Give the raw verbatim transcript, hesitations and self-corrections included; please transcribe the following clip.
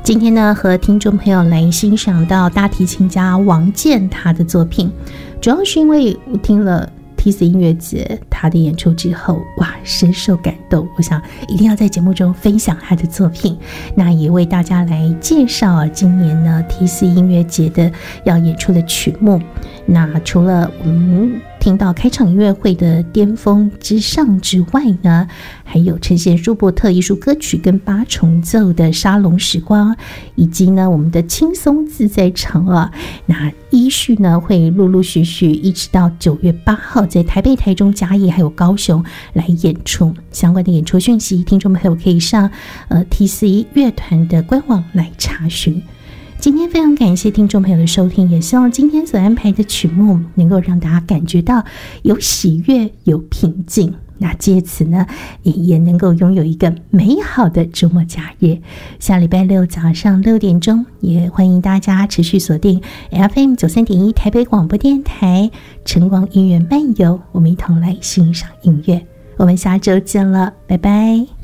今天呢，和听众朋友来欣赏到大提琴家王健他的作品，主要是因为我听了 T C 音乐节他的演出之后，哇，深受感动。我想一定要在节目中分享他的作品，那也为大家来介绍啊，今年呢 T C 音乐节的要演出的曲目。那除了我们听到开场音乐会的巅峰之上之外呢，还有呈现舒伯特艺术歌曲跟八重奏的沙龙时光，以及呢我们的轻松自在场啊。那依序呢会陆陆续续一直到九月八号在台北、台中、嘉义还有高雄来演出。相关的演出讯息，听众朋友可以上呃 T C 乐团的官网来查询。今天非常感谢听众朋友的收听，也希望今天所安排的曲目能够让大家感觉到有喜悦、有平静，那借此呢也也能够拥有一个美好的周末假日。下礼拜六早上六点钟，也欢迎大家持续锁定 F M 九三点一台北广播电台晨光音乐漫游，我们一同来欣赏音乐。我们下周见了，拜拜。